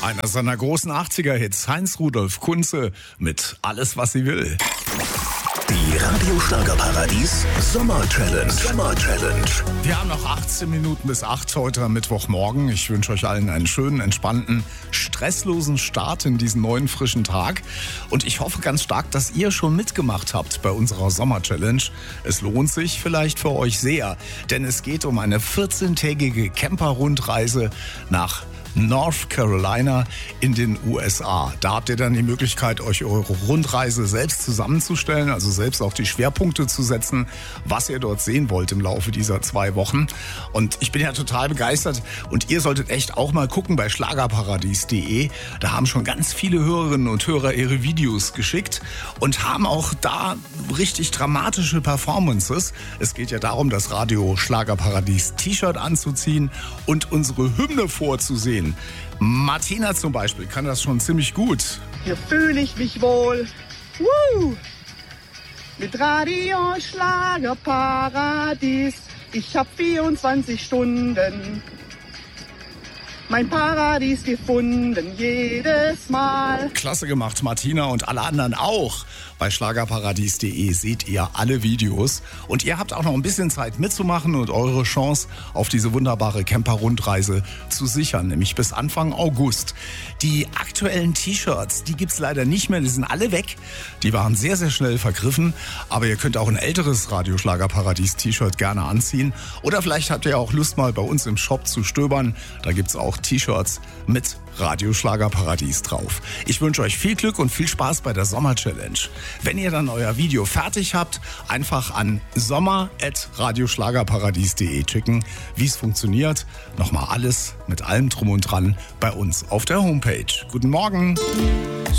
Einer seiner großen 80er-Hits, Heinz Rudolf Kunze mit Alles, was sie will. Die Radio Schlagerparadies Sommer-Challenge. Wir haben noch 18 Minuten bis 8 heute am Mittwochmorgen. Ich wünsche euch allen einen schönen, entspannten, stresslosen Start in diesen neuen, frischen Tag. Und ich hoffe ganz stark, dass ihr schon mitgemacht habt bei unserer Sommer-Challenge. Es lohnt sich vielleicht für euch sehr, denn es geht um eine 14-tägige Camper-Rundreise nach North Carolina in den USA. Da habt ihr dann die Möglichkeit, euch eure Rundreise selbst zusammenzustellen, also selbst auch die Schwerpunkte zu setzen, was ihr dort sehen wollt im Laufe dieser 2 Wochen. Und ich bin ja total begeistert und ihr solltet echt auch mal gucken bei schlagerparadies.de. Da haben schon ganz viele Hörerinnen und Hörer ihre Videos geschickt und haben auch da richtig dramatische Performances. Es geht ja darum, das Radio Schlagerparadies T-Shirt anzuziehen und unsere Hymne vorzusehen. Martina zum Beispiel kann das schon ziemlich gut. Hier fühle ich mich wohl. Woo! Mit Radio Schlagerparadies. Ich hab 24 Stunden mein Paradies gefunden, jedes Mal. Klasse gemacht, Martina, und alle anderen auch. Bei schlagerparadies.de seht ihr alle Videos. Und ihr habt auch noch ein bisschen Zeit mitzumachen und eure Chance auf diese wunderbare Camper-Rundreise zu sichern, nämlich bis Anfang August. Die aktuellen T-Shirts, die gibt's leider nicht mehr, die sind alle weg. Die waren sehr, sehr schnell vergriffen. Aber ihr könnt auch ein älteres Radio Schlagerparadies-T-Shirt gerne anziehen. Oder vielleicht habt ihr auch Lust, mal bei uns im Shop zu stöbern. Da gibt's auch T-Shirts mit Radio Schlagerparadies drauf. Ich wünsche euch viel Glück und viel Spaß bei der Sommer-Challenge. Wenn ihr dann euer Video fertig habt, einfach an sommer@radioschlagerparadies.de schicken, wie es funktioniert. Nochmal alles mit allem drum und dran bei uns auf der Homepage. Guten Morgen!